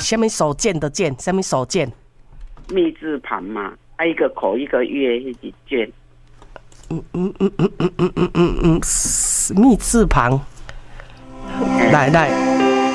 什么手剑的剑？什么手剑？ 密字旁嘛，一个口一个月一个卷。 密字旁。来，